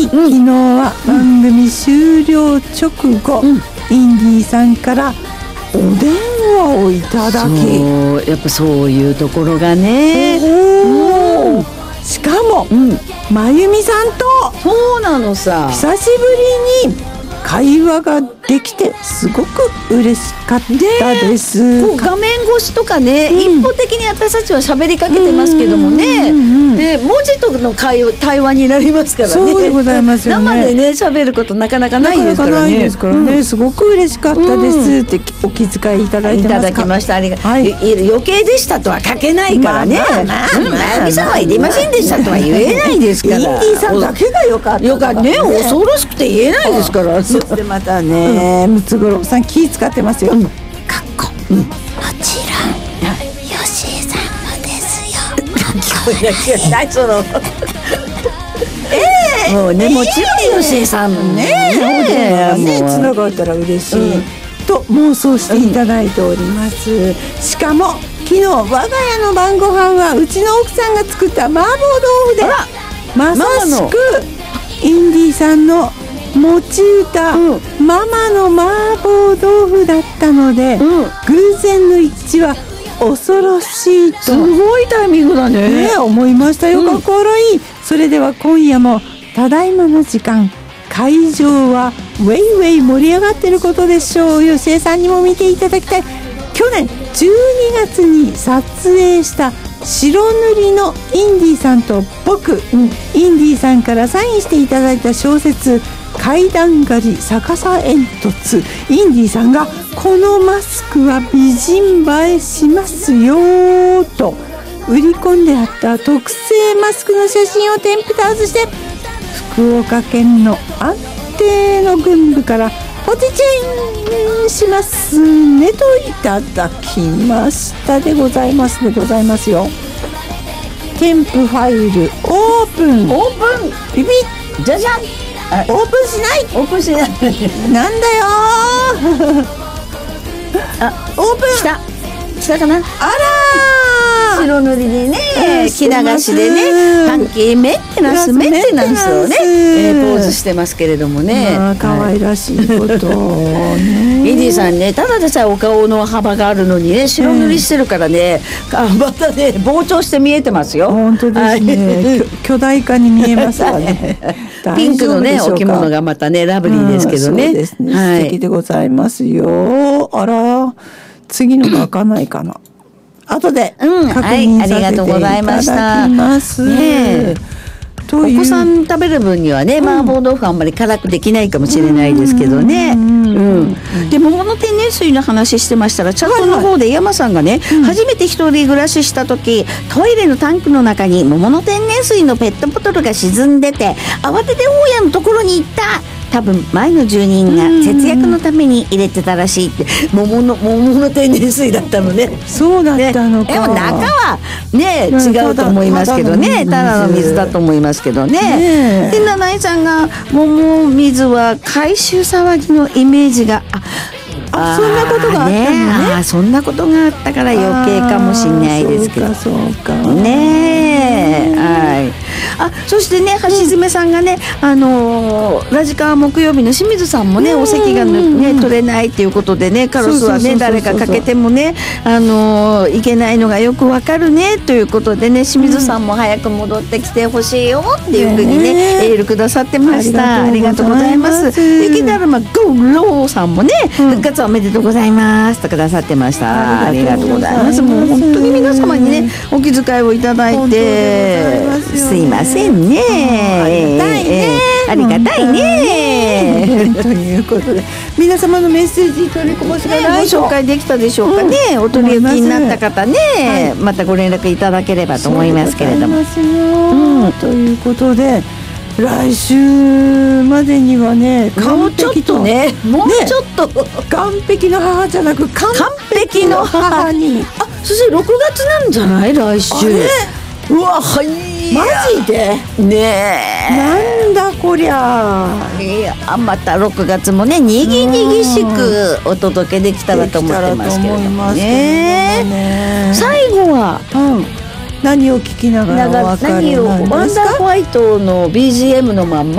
昨日は番組終了直後、インディさんからお電話をいただき、 やっぱそういうところがね、 しかも、まゆみさんとそうなのさ、 久しぶりに会話ができてすごく嬉しかったです。 こう画面越しとかね、一方的に私たちは喋りかけてますけどもね、で文字との対話になりますからね。 そうでございますよね。 生でね喋ることなかなかないですからね。 すごく嬉しかったですってお気遣いいただいてますか。 いただきました。余計でしたとは書けないからね。まゆみさんはいりませんでしたとは言えないですから。 インディさんだけが良かった。 よかったね。恐ろしくて言えないですから。 そしてまたね、ムツゴロウさん気使ってますよ。 もちろん吉江さんもですよ。 何そのもうね、もちろん吉江さんもねつながったら嬉しい、と妄想していただいております。しかも昨日我が家の晩ご飯はうちの奥さんが作った麻婆豆腐で、まさしくインディさんの持ち歌、ママの麻婆豆腐だったので、偶然の一致は恐ろしいとすごいタイミングだね思いましたよ。心いい。それでは今夜もただいまの時間、会場はウェイウェイ盛り上がってることでしょう。吉江さんにも見ていただきたい。去年12月に撮影した白塗りのインディさんと僕、インディさんからサインしていただいた小説階段狩り逆さ煙突、インディさんがこのマスクは美人映えしますよと売り込んであった特製マスクの写真を添付ターズして福岡県の安定の軍部からポテチェンしますねといただきましたでございますよ。添付ファイルオープンピピッじゃじゃん。オープンしないなんだよオープン来たかな。 あら白塗りでね、着流しでね、関係メンテナンスをね、ポーズしてますけれどもね、 可愛らしいことね。 インディさんね、ただでさえお顔の幅があるのにね、白塗りしてるからね、またね膨張して見えてますよ。 本当ですね。巨大化に見えますわね。 ピンクのねお着物がまたねラブリーですけどね。 そうですね。素敵でございますよ。あら、次のが開かないかな。後で確認させていただきます。 お子さん食べる分にはね、麻婆豆腐はあんまり辛くできないかもしれないですけどね。で桃の天然水の話してましたら、チャットの方で山さんがね、初めて一人暮らしした時、トイレのタンクの中に桃の天然水のペットボトルが沈んでて、慌てて大家のところに行った。多分前の住人が節約のために入れてたらしいって。桃の天然水だったのね。 そうだったのか。 でも中はね違うと思いますけどね、ただの水だと思いますけどね。で七井さんが桃水は回収騒ぎのイメージがそんなことがあったのね。 そんなことがあったから余計かもしれないですけどね。そしてね、橋爪さんがね、ラジカ木曜日の清水さんもね、お席がね取れないっていうことでね、カロスはね誰かかけてもねいけないのがよくわかるねということでね、清水さんも早く戻ってきてほしいよっていうふうにねエールくださってました。ありがとうございます。雪だるまゴーローさんもね、復活おめでとうございますとくださってました。ありがとうございます。もう本当に皆様にねお気遣いをいただいてすいませんね。ありがたいね。 ということで皆様のメッセージ取りこぼしがないとご紹介できたでしょうかね。お取り置きになった方ね、またご連絡いただければと思いますけれども。 ということで来週までにはね、 もうちょっとね、もうちょっと完璧の母じゃなく完璧の母に。 そして6月なんじゃない来週。うわ、はい、 マジでねえ、なんだこりゃ。 また6月もねにぎにぎしくお届けできたらと思ってますけれどもね。最後は何を聞きながらお別れなんですか？ ワンダーホワイトの BGM のまんま